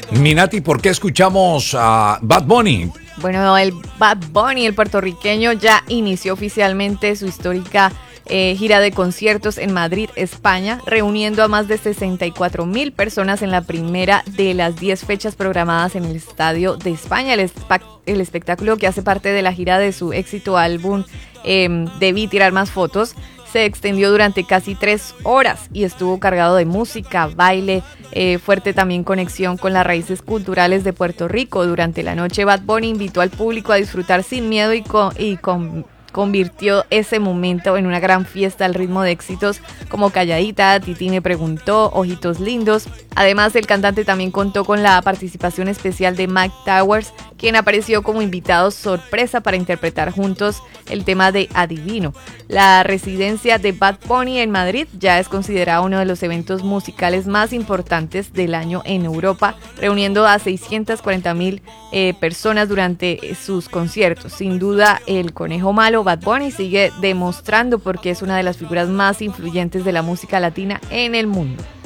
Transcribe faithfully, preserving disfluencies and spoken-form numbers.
Minati, ¿por qué escuchamos a Bad Bunny? Bueno, el Bad Bunny, el puertorriqueño, ya inició oficialmente su histórica eh, gira de conciertos en Madrid, España, reuniendo a más de sesenta y cuatro mil personas en la primera de las diez fechas programadas en el Estadio de España. El, espa- el espectáculo, que hace parte de la gira de su éxito álbum eh, Debí tirar más fotos, se extendió durante casi tres horas y estuvo cargado de música, baile, eh, fuerte también conexión con las raíces culturales de Puerto Rico. Durante la noche, Bad Bunny invitó al público a disfrutar sin miedo y con, y con convirtió ese momento en una gran fiesta al ritmo de éxitos como Calladita, Titi me preguntó, Ojitos lindos. Además, el cantante también contó con la participación especial de Mike Towers, quien apareció como invitado sorpresa para interpretar juntos el tema de Adivino. La residencia de Bad Bunny en Madrid ya es considerada uno de los eventos musicales más importantes del año en Europa, reuniendo a seiscientas cuarenta mil eh, personas durante sus conciertos. Sin duda, el conejo malo Bad Bunny sigue demostrando por qué es una de las figuras más influyentes de la música latina en el mundo.